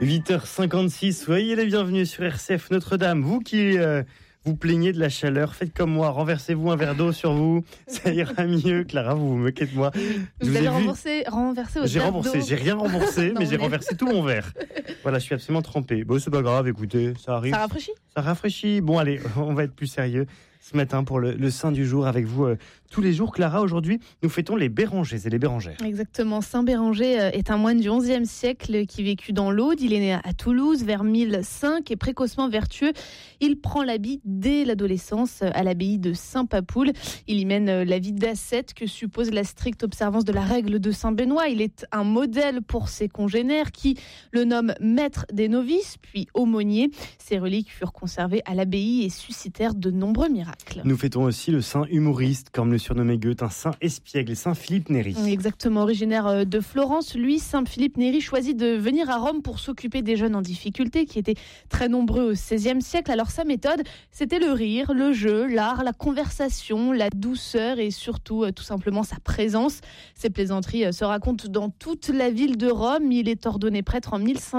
8h56, soyez les bienvenus sur RCF Notre-Dame. Vous qui vous plaignez de la chaleur, faites comme moi, renversez-vous un verre d'eau sur vous, ça ira mieux. Clara, vous vous moquez de moi. Vous avez renversé votre J'ai verre remboursé, d'eau. j'ai rien remboursé, Non, mais j'ai renversé tout mon verre. Voilà, je suis absolument trempé. Bon, c'est pas grave, écoutez, ça arrive. Ça rafraîchit ? Ça rafraîchit. Bon, allez, on va être plus sérieux ce matin pour le Saint du jour avec vous tous les jours. Clara, aujourd'hui, nous fêtons les Bérangers et les Bérangères. Exactement. Saint Béranger est un moine du XIe siècle qui vécut dans l'Aude. Il est né à Toulouse vers 1005 et précocement vertueux. Il prend l'habit dès l'adolescence à l'abbaye de Saint-Papoul. Il y mène la vie d'ascète que suppose la stricte observance de la règle de Saint-Benoît. Il est un modèle pour ses congénères qui le nomment maître des novices, puis aumônier. Ses reliques furent conservées à l'abbaye et suscitèrent de nombreux miracles. Nous fêtons aussi le saint humoriste, comme le surnommait Goethe, un saint espiègle, saint Philippe Néri. Exactement, originaire de Florence, lui, saint Philippe Néri choisit de venir à Rome pour s'occuper des jeunes en difficulté, qui étaient très nombreux au XVIe siècle. Alors sa méthode, c'était le rire, le jeu, l'art, la conversation, la douceur et surtout, tout simplement, sa présence. Ses plaisanteries se racontent dans toute la ville de Rome. Il est ordonné prêtre en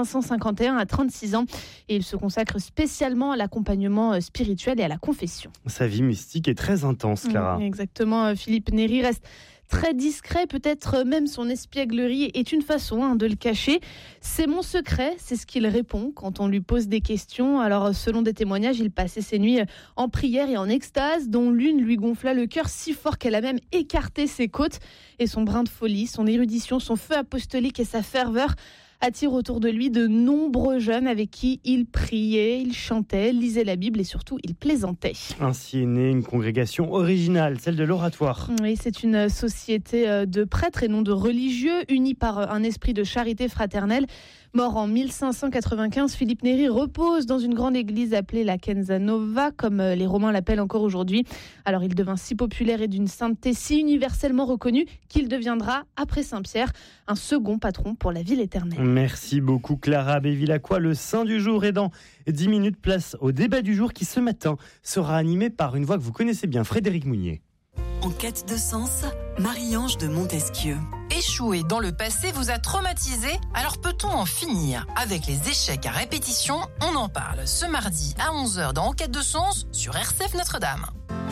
1551 à 36 ans et il se consacre spécialement à l'accompagnement spirituel et à la confession. Sa vie mystique est très intense, Clara. Exactement, Philippe Néri reste très discret, peut-être même son espièglerie est une façon de le cacher. C'est mon secret, c'est ce qu'il répond quand on lui pose des questions. Alors selon des témoignages, il passait ses nuits en prière et en extase, dont l'une lui gonfla le cœur si fort qu'elle a même écarté ses côtes. Et son brin de folie, son érudition, son feu apostolique et sa ferveur attire autour de lui de nombreux jeunes avec qui il priait, il chantait, lisait la Bible et surtout il plaisantait. Ainsi est née une congrégation originale, celle de l'Oratoire. Oui, c'est une société de prêtres et non de religieux, unis par un esprit de charité fraternelle. Mort en 1595, Philippe Néri repose dans une grande église appelée la Chiesa Nova, comme les Romains l'appellent encore aujourd'hui. Alors il devint si populaire et d'une sainteté si universellement reconnue qu'il deviendra, après Saint-Pierre, un second patron pour la ville éternelle. Merci beaucoup Clara Bévilacqua. Le Saint du jour est dans 10 minutes, place au débat du jour qui ce matin sera animé par une voix que vous connaissez bien, Frédéric Mounier. En quête de sens, Marie-Ange de Montesquieu. Échouer dans le passé vous a traumatisé, alors peut-on en finir avec les échecs à répétition? On en parle ce mardi à 11h dans En quête de sens sur RCF Notre-Dame.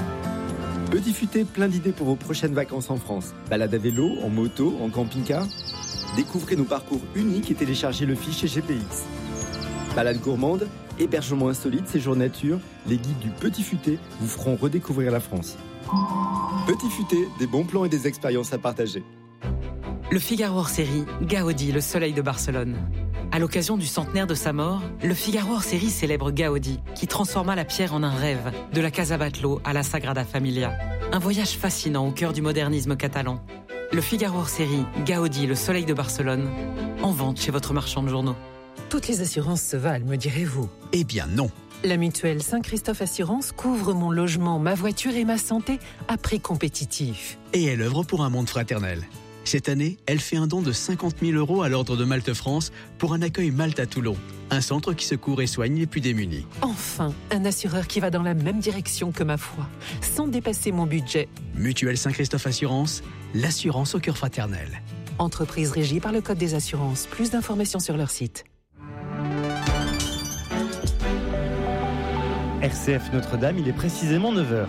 Petit Futé, plein d'idées pour vos prochaines vacances en France. Balade à vélo, en moto, en camping-car. Découvrez nos parcours uniques et téléchargez le fichier GPX. Balade gourmande, hébergement insolite, séjour nature, les guides du Petit Futé vous feront redécouvrir la France. Petit Futé, des bons plans et des expériences à partager. Le Figaro hors série, Gaudi, le soleil de Barcelone. À l'occasion du centenaire de sa mort, le Figaro hors série célèbre Gaudi, qui transforma la pierre en un rêve, de la Casa Batlló à la Sagrada Familia. Un voyage fascinant au cœur du modernisme catalan. Le Figaro hors série, Gaudi, le soleil de Barcelone, en vente chez votre marchand de journaux. Toutes les assurances se valent, me direz-vous. Eh bien non. La mutuelle Saint-Christophe Assurance couvre mon logement, ma voiture et ma santé à prix compétitif. Et elle œuvre pour un monde fraternel. Cette année, elle fait un don de 50 000 € à l'Ordre de Malte France pour un accueil Malte à Toulon, un centre qui secourt et soigne les plus démunis. Enfin, un assureur qui va dans la même direction que ma foi, sans dépasser mon budget. Mutuelle Saint-Christophe Assurance, l'assurance au cœur fraternel. Entreprise régie par le Code des assurances. Plus d'informations sur leur site. RCF Notre-Dame, il est précisément 9h.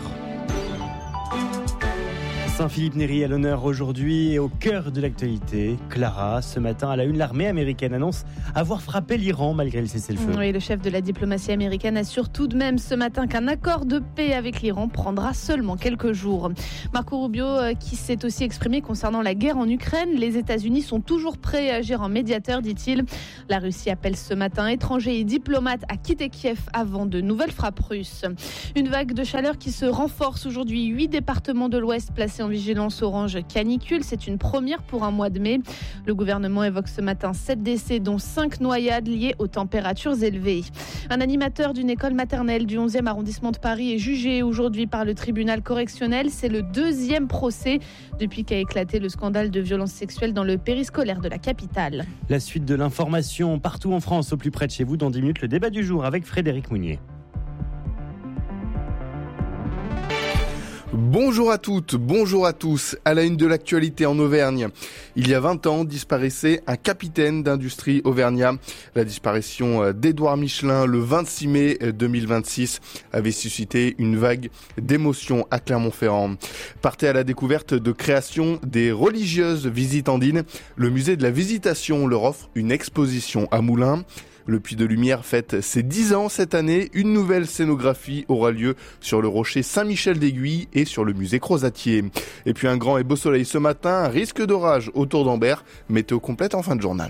Saint-Philippe Néri à l'honneur aujourd'hui et au cœur de l'actualité. Clara, ce matin à la une, l'armée américaine annonce avoir frappé l'Iran malgré le cessez-le-feu. Oui, le chef de la diplomatie américaine assure tout de même ce matin qu'un accord de paix avec l'Iran prendra seulement quelques jours. Marco Rubio qui s'est aussi exprimé concernant la guerre en Ukraine. Les États-Unis sont toujours prêts à agir en médiateur, dit-il. La Russie appelle ce matin étrangers et diplomates à quitter Kiev avant de nouvelles frappes russes. Une vague de chaleur qui se renforce aujourd'hui. 8 départements de l'Ouest placés en vigilance orange canicule. C'est une première pour un mois de mai. Le gouvernement évoque ce matin 7 décès, dont 5 noyades liées aux températures élevées. Un animateur d'une école maternelle du 11e arrondissement de Paris est jugé aujourd'hui par le tribunal correctionnel. C'est le 2e procès depuis qu'a éclaté le scandale de violences sexuelles dans le périscolaire de la capitale. La suite de l'information partout en France, au plus près de chez vous, dans 10 minutes, le débat du jour avec Frédéric Mounier. Bonjour à toutes, bonjour à tous. À la une de l'actualité en Auvergne, il y a 20 ans disparaissait un capitaine d'industrie auvergnat. La disparition d'Édouard Michelin le 26 mai 2026 avait suscité une vague d'émotions à Clermont-Ferrand. Partez à la découverte de créations des religieuses visitandines. Le musée de la Visitation leur offre une exposition à Moulins. Le Puy de Lumière fête ses 10 ans cette année. Une nouvelle scénographie aura lieu sur le rocher Saint-Michel d'Aiguille et sur le musée Crozatier. Et puis un grand et beau soleil ce matin, risque d'orage autour d'Ambert. Météo complète en fin de journal.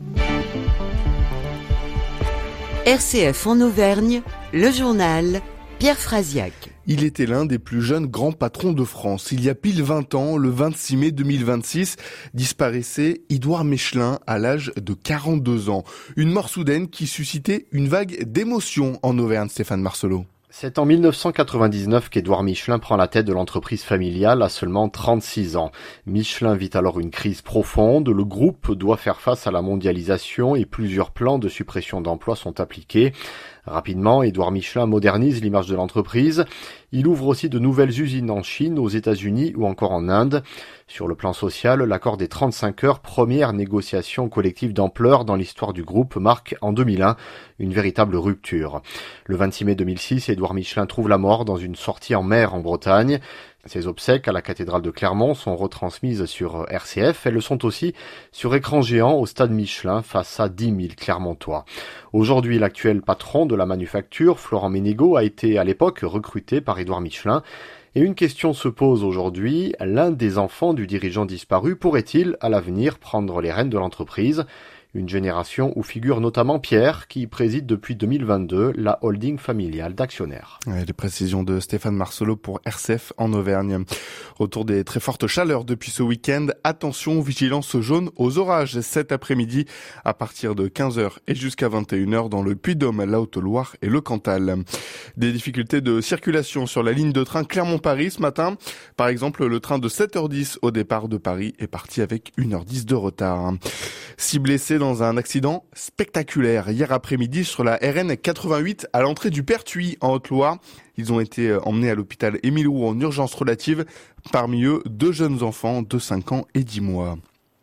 RCF en Auvergne, le journal Pierre Frasiac. Il était l'un des plus jeunes grands patrons de France. Il y a pile 20 ans, le 26 mai 2026, disparaissait Édouard Michelin à l'âge de 42 ans. Une mort soudaine qui suscitait une vague d'émotions en Auvergne, Stéphane Marcelot. C'est en 1999 qu'Édouard Michelin prend la tête de l'entreprise familiale à seulement 36 ans. Michelin vit alors une crise profonde. Le groupe doit faire face à la mondialisation et plusieurs plans de suppression d'emplois sont appliqués. Rapidement, Édouard Michelin modernise l'image de l'entreprise. Il ouvre aussi de nouvelles usines en Chine, aux États-Unis ou encore en Inde. Sur le plan social, l'accord des 35 heures, première négociation collective d'ampleur dans l'histoire du groupe, marque en 2001 une véritable rupture. Le 26 mai 2006, Édouard Michelin trouve la mort dans une sortie en mer en Bretagne. Ses obsèques à la cathédrale de Clermont sont retransmises sur RCF. Elles le sont aussi sur écran géant au stade Michelin face à 10 000 Clermontois. Aujourd'hui, l'actuel patron de la manufacture, Florent Ménégo, a été à l'époque recruté par Édouard Michelin. Et une question se pose aujourd'hui, l'un des enfants du dirigeant disparu pourrait-il à l'avenir prendre les rênes de l'entreprise ? Une génération où figure notamment Pierre, qui préside depuis 2022 la holding familiale d'actionnaires. Les précisions de Stéphane Marcelot pour RCF en Auvergne. Retour des très fortes chaleurs depuis ce week-end. Attention, vigilance jaune aux orages cet après-midi à partir de 15h et jusqu'à 21h dans le Puy-de-Dôme, la Haute-Loire et le Cantal. Des difficultés de circulation sur la ligne de train Clermont-Paris ce matin. Par exemple, le train de 7h10 au départ de Paris est parti avec 1h10 de retard. 6 blessés dans un accident spectaculaire hier après-midi sur la RN 88 à l'entrée du Pertuis en Haute-Loire. Ils ont été emmenés à l'hôpital Émile Roux en urgence relative. Parmi eux, 2 jeunes enfants de 5 ans et 10 mois.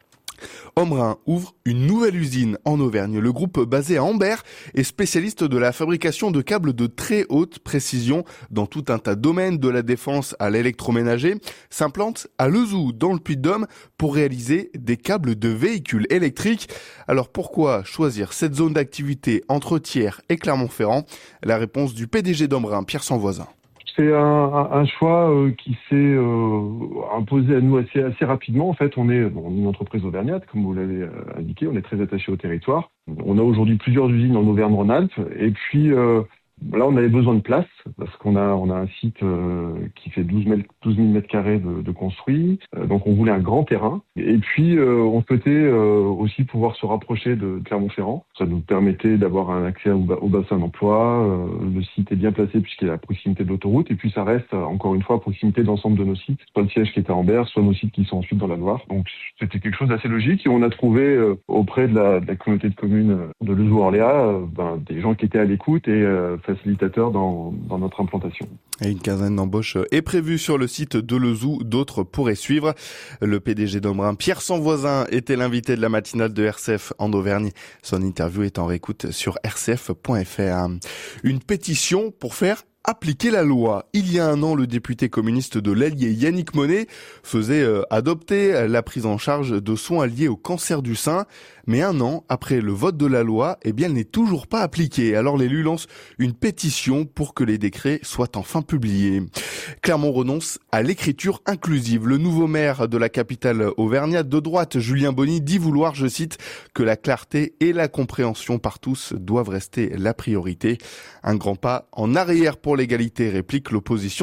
Ombrun ouvre une nouvelle usine en Auvergne. Le groupe basé à Ambert est spécialiste de la fabrication de câbles de très haute précision dans tout un tas de domaines, de la défense à l'électroménager, s'implante à Lezoux dans le Puy-de-Dôme pour réaliser des câbles de véhicules électriques. Alors pourquoi choisir cette zone d'activité entre Thiers et Clermont-Ferrand ? La réponse du PDG d'Ombrun, Pierre Sanvoisin. C'est un choix qui s'est imposé à nous assez rapidement. En fait, on est une entreprise auvergnate, comme vous l'avez indiqué. On est très attaché au territoire. On a aujourd'hui plusieurs usines en Auvergne-Rhône-Alpes. Et puis là, on avait besoin de place parce qu'on a un site qui fait 12 000 mètres carrés de construit. Donc, on voulait un grand terrain. Et puis, on souhaitait aussi pouvoir se rapprocher de Clermont-Ferrand. Ça nous permettait d'avoir un accès au bassin d'emploi. Le site est bien placé puisqu'il est à proximité de l'autoroute. Et puis, ça reste, encore une fois, à proximité de l'ensemble de nos sites. Soit le siège qui est à Ambert, soit nos sites qui sont ensuite dans la Loire. Donc, c'était quelque chose d'assez logique. Et on a trouvé auprès de la communauté de communes de Lezoux-Orléans des gens qui étaient à l'écoute et facilitateurs dans notre implantation. Et une quinzaine d'embauches est prévue sur le site de Lezoux, d'autres pourraient suivre. Le PDG d'Ombrun, Pierre Sanvoisin, était l'invité de la matinale de RCF en Auvergne. Son interview est en réécoute sur rcf.fr. Une pétition pour faire appliquer la loi. Il y a un an, le député communiste de l'Allier, Yannick Monet, faisait adopter la prise en charge de soins liés au cancer du sein. Mais un an après le vote de la loi, elle n'est toujours pas appliquée. Alors l'élu lance une pétition pour que les décrets soient enfin publiés. Clermont renonce à l'écriture inclusive. Le nouveau maire de la capitale auvergnate de droite, Julien Bonny, dit vouloir, je cite, que la clarté et la compréhension par tous doivent rester la priorité. Un grand pas en arrière pour l'égalité, réplique l'opposition.